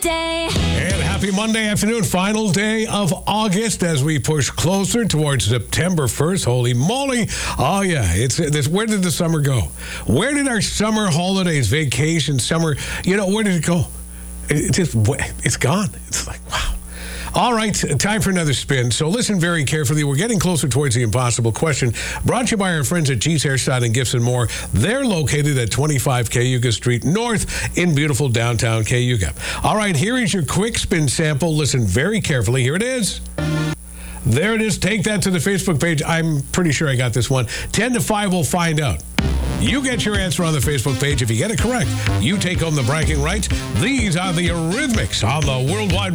day. And happy Monday afternoon, final day of August as we push closer towards September 1st. Holy moly. Oh, yeah. It's this. Where did the summer go? Where did our summer holidays, vacation, summer, where did it go? It's gone. It's like, wow. All right, time for another spin. So listen very carefully. We're getting closer towards the impossible question. Brought to you by our friends at G's Hairstyle and Gifts and More. They're located at 25 Cayuga Street North in beautiful downtown Cayuga. All right, here is your quick spin sample. Listen very carefully. Here it is. There it is. Take that to the Facebook page. I'm pretty sure I got this one. 10 to 5, we'll find out. You get your answer on the Facebook page. If you get it correct, you take home the bragging rights. These are the Eurythmics on the Worldwide